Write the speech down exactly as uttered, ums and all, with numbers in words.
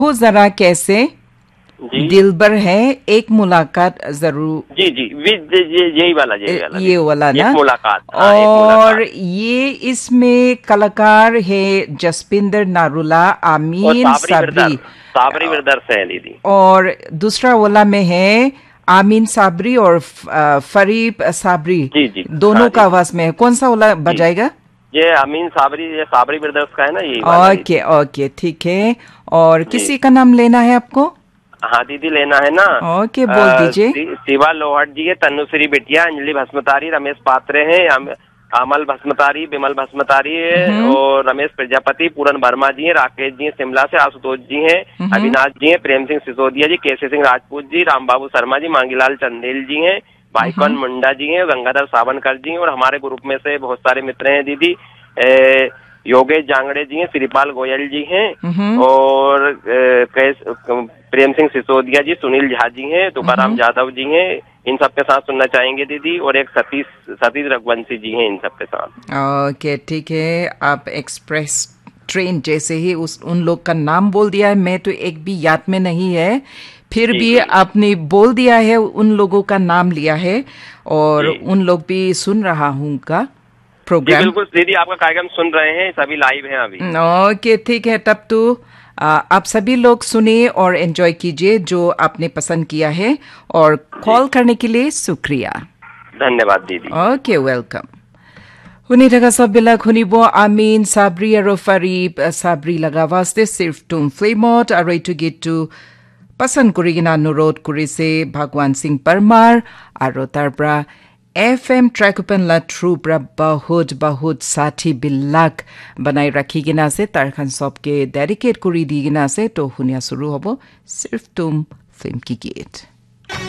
वो जरा कैसे जी दिलबर है, एक मुलाकात जरूर। जी जी विद यही वाला यही वाला ये वाला ना। एक मुलाकात, हाँ एक और मुलाकात। ये इसमें कलाकार है जसपिंदर नारुला, और आमीन साबरी साबरी। ब्रदर, साबरी ब्रदर्स हैं दीदी। और दूसरा वाला में है आमीन साबरी और अ, फरीब साबरी। जी जी हाँ दोनों का दीदी आवाज में है। कौन सा वाला जी। बजाएगा? ये अमीन साबरी, ये साबरी ब्रदर्स का है ना, यही वाला दीदी। ओके ओके ठीक है। और जी किसी का नाम लेना है आपको? हाँ दीदी लेना है ना। ओके बोल अ, दीजिए। शि- शिवा लोहट जी है, तनुश्री बिटिया, अंजलि भस्मतारी, रमेश पात्रे हैं, अम- अमल भस्मतारी, बिमल भस्मतारी है, हम्म और रमेश प्रजापति, पूरन वर्मा जी हैं, राकेश जी हैं शिमला से, आशुतोष जी हैं, हम्म अविनाश जी हैं, प्रेम सिंह सिसोदिया जी, केसी सिंह राजपूत जी, रामबाबू शर्मा जी, मांगीलाल चंदेल जी हैं, भाईकौन मुंडा जी हैं, गंगाधर सावनकर जी हैं, और हमारे ग्रुप में से बहुत सारे मित्र हैं दीदी। ए, योगेश जांगड़े जी हैं, श्रीपाल गोयल जी हैं, हम्म और ए, कैस- प्रेम सिंह सिसोदिया जी, सुनील झा जी हैं, तुकाराम यादव जी हैं, इन सबके साथ सुनना चाहेंगे दीदी। और एक सतीश सतीश रघुवंशी जी हैं इन सबके साथ। ओके ठीक है। आप एक्सप्रेस ट्रेन जैसे ही उस उन लोग का नाम बोल दिया है, मैं तो एक भी याद में नहीं है, फिर जी भी जी आपने बोल दिया है, उन लोगों का नाम लिया है और जी उन लोग भी सुन रहा हूँ उनका जी प्रोग्राम। बिल्कुल दीदी, आपका कार्यक्रम सुन रहे हैं, सभी लाइव हैं अभी। ओके ठीक है। तब तो आ, आप सभी लोग सुनिए और एंजॉय कीजिए जो आपने पसंद किया है। और कॉल करने के लिए शुक्रिया। धन्यवाद दीदी। Okay welcome. শুনি থকা সববিলাক শুনিব আমিন চাবৰি আৰু ফাৰিব চাবৰি লগা বাস্তে চিৰ্ফ টুম ফিল্মত। আৰু এইটো গীতটো পচন্দ কৰি কিনে অনুৰোধ কৰিছে ভগৱান সিং পৰমাৰ। আৰু তাৰ পৰা এফ এম ট্ৰেকপেনলা থ্ৰুৰ পৰা বহুত বহুত ষাঠিবিলাক বনাই ৰাখি কিনে আছে, তাৰখন চবকে ডেডিকেট কৰি দি কিনে আছে। তো শুনিয়া চুৰু হ'ব চিৰ্ফ টুম ফিল্ম কি গীত।